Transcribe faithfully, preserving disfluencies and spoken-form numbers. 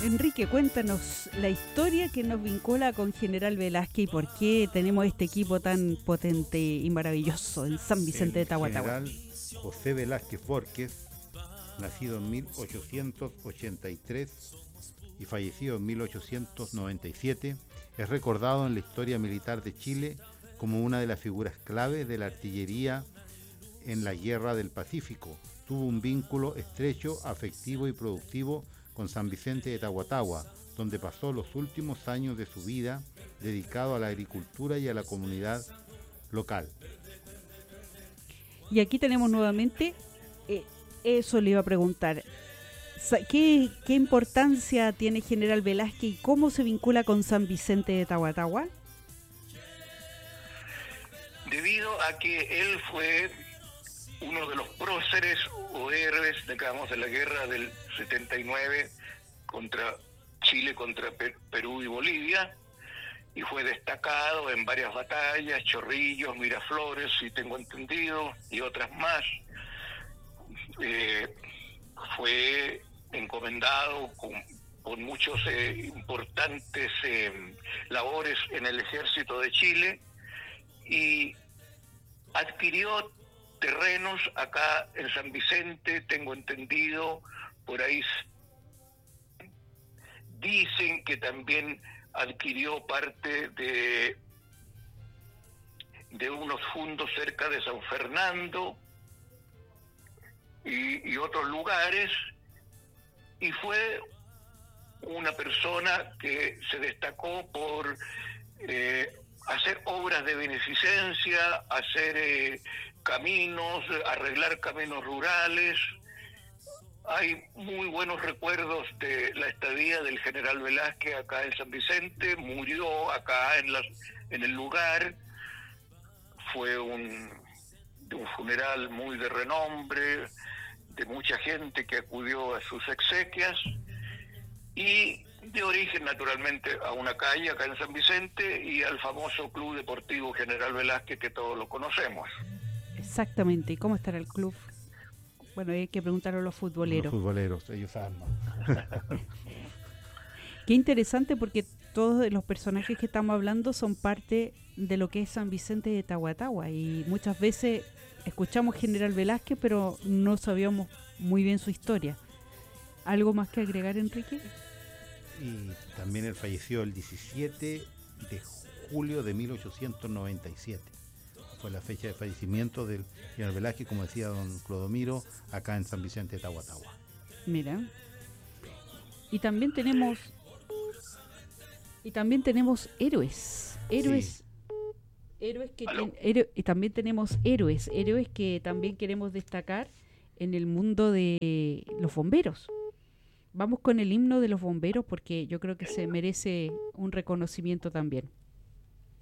Enrique, cuéntanos la historia que nos vincula con General Velázquez y por qué tenemos este equipo tan potente y maravilloso en San Vicente de Tahuatahua. General José Velázquez Borges, nacido en mil ochocientos ochenta y tres y fallecido en mil ochocientos noventa y siete, es recordado en la historia militar de Chile como una de las figuras clave de la artillería en la Guerra del Pacífico. Tuvo un vínculo estrecho, afectivo y productivo con San Vicente de Tahuatahua, donde pasó los últimos años de su vida dedicado a la agricultura y a la comunidad local. Y aquí tenemos nuevamente, eh, eso le iba a preguntar, ¿qué, qué importancia tiene General Velázquez y cómo se vincula con San Vicente de Tahuatahua? Debido a que él fue uno de los próceres o héroes, digamos, de la guerra del setenta y nueve contra Chile, contra Perú y Bolivia, y fue destacado en varias batallas, Chorrillos, Miraflores, si tengo entendido, y otras más. Eh, fue encomendado con, con muchos eh, importantes eh, labores en el ejército de Chile y adquirió terrenos acá en San Vicente, tengo entendido, por ahí dicen que también adquirió parte de, de unos fundos cerca de San Fernando y, y otros lugares, y fue una persona que se destacó por eh, hacer obras de beneficencia, hacer eh, caminos, arreglar caminos rurales. Hay muy buenos recuerdos de la estadía del General Velázquez acá en San Vicente. Murió acá en, las, en el lugar. Fue un, un funeral muy de renombre, de mucha gente que acudió a sus exequias, y de origen naturalmente a una calle acá en San Vicente y al famoso Club Deportivo General Velázquez que todos lo conocemos. Exactamente. ¿Y cómo estará el club? Bueno, hay que preguntar a los futboleros. Los futboleros, ellos arman. Qué interesante, porque todos los personajes que estamos hablando son parte de lo que es San Vicente de Tahuatahua, y muchas veces escuchamos General Velázquez pero no sabíamos muy bien su historia. ¿Algo más que agregar, Enrique? Y también él falleció el diecisiete de julio de mil ochocientos noventa y siete. Fue la fecha de fallecimiento del General Velázquez, como decía don Clodomiro, acá en San Vicente de Tahuatahua. Mira. Y también tenemos y también tenemos héroes. Héroes. Sí. Héroes que ten, héroe, y también tenemos héroes, héroes que también queremos destacar en el mundo de los bomberos. Vamos con el himno de los bomberos porque yo creo que se merece un reconocimiento también.